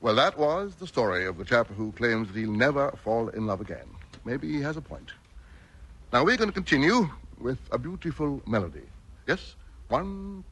Well, that was the story of the chap who claims that he'll never fall in love again. Maybe he has a point. Now, we're going to continue with a beautiful melody. Yes? 1,